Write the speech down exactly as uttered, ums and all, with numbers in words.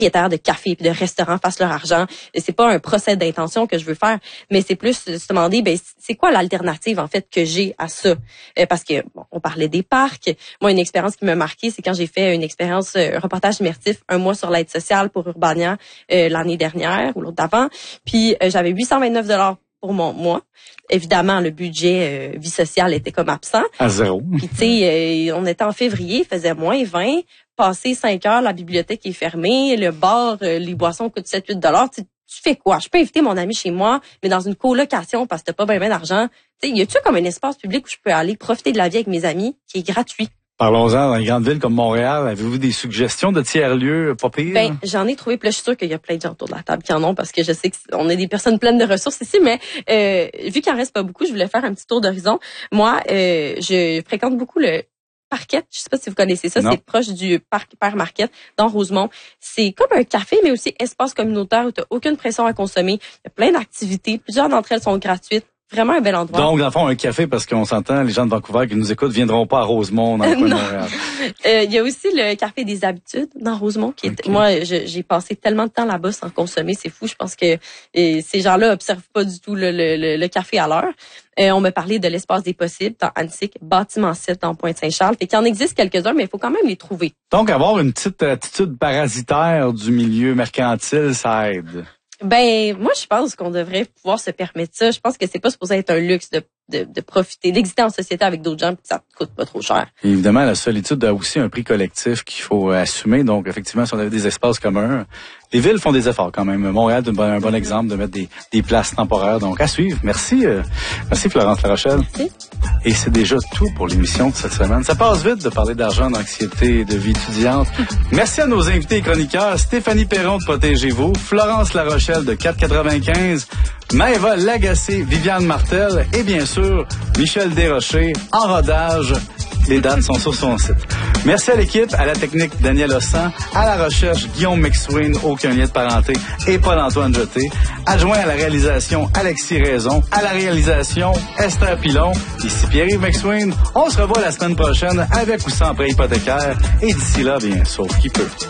propriétaires de cafés et de restaurants fassent leur argent. Et c'est pas un procès d'intention que je veux faire, mais c'est plus se demander, ben c'est quoi l'alternative en fait que j'ai à ça? Euh, parce que bon, on parlait des parcs. Moi, une expérience qui m'a marquée, c'est quand j'ai fait une expérience, un reportage immersif, un mois sur l'aide sociale pour Urbania euh, l'année dernière ou l'autre d'avant. Puis euh, j'avais huit cent vingt-neuf dollars pour mon mois. Évidemment, le budget euh, vie sociale était comme absent. À zéro. Puis tu sais, euh, on était en février, il faisait moins vingt. Passer cinq heures, la bibliothèque est fermée, le bar, euh, les boissons coûtent sept huit dollars. Tu, tu fais quoi? Je peux inviter mon ami chez moi, mais dans une colocation parce que t'as pas bien ben d'argent. Tu sais, y a-tu comme un espace public où je peux aller profiter de la vie avec mes amis qui est gratuit? Parlons-en, dans une grande ville comme Montréal, avez-vous des suggestions de tiers-lieux pas pires? Ben, j'en ai trouvé, puis là, je suis sûre qu'il y a plein de gens autour de la table qui en ont, parce que je sais qu'on est des personnes pleines de ressources ici, mais euh, vu qu'il en reste pas beaucoup, je voulais faire un petit tour d'horizon. Moi, euh, je fréquente beaucoup le Parquet. Je sais pas si vous connaissez ça, non. C'est proche du parc Père Marquette, dans Rosemont. C'est comme un café, mais aussi espace communautaire où tu n'as aucune pression à consommer. Il y a plein d'activités, plusieurs d'entre elles sont gratuites. Vraiment un bel endroit. Donc, dans le fond, un café, parce qu'on s'entend, les gens de Vancouver qui nous écoutent viendront pas à Rosemont, dans le coin de Montréal. Euh, il y a aussi le Café des Habitudes dans Rosemont. Qui est, okay. Moi, je, j'ai passé tellement de temps là-bas sans consommer. C'est fou. Je pense que et ces gens-là observent pas du tout le, le, le, le café à l'heure. Euh, on m'a parlé de l'espace des possibles dans Annecy, bâtiment sept dans Pointe-Saint-Charles. Fait qu'il en existe quelques-uns, mais il faut quand même les trouver. Donc, avoir une petite attitude parasitaire du milieu mercantile, ça aide. Ben, moi, je pense qu'on devrait pouvoir se permettre ça. Je pense que c'est pas supposé être un luxe de, de, de profiter, d'exister en société avec d'autres gens, puis ça te coûte pas trop cher. Évidemment, la solitude a aussi un prix collectif qu'il faut assumer. Donc, effectivement, si on avait des espaces communs, les villes font des efforts quand même. Montréal est un bon exemple de mettre des, des places temporaires. Donc, à suivre. Merci. Euh, merci, Florence Larochelle. Merci. Et c'est déjà tout pour l'émission de cette semaine. Ça passe vite de parler d'argent, d'anxiété et de vie étudiante. Merci à nos invités et chroniqueurs, Stéphanie Perron de Protégez-vous, Florence Larochelle de quatre quatre-vingt-quinze, Maëva Lagacé, Viviane Martel et bien sûr, Michel Desrochers en rodage. Les dates sont sur son site. Merci à l'équipe, à la technique Daniel Ossan, à la recherche Guillaume McSween, aucun lien de parenté, et Paul-Antoine Jeté. Adjoint à la réalisation Alexis Raison, à la réalisation Esther Pilon. Ici Pierre-Yves McSween. On se revoit la semaine prochaine avec ou sans prêt hypothécaire. Et d'ici là, bien, sauf qui peut.